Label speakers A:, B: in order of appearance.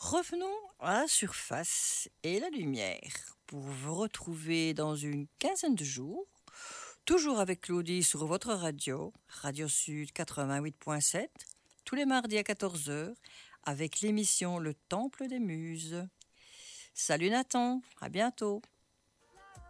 A: Revenons à la surface et la lumière pour vous retrouver dans une quinzaine de jours, toujours avec Claudie sur votre radio, Radio Sud 88.7, tous les mardis à 14 heures, avec l'émission Le Temple des Muses. Salut Nathan, à bientôt.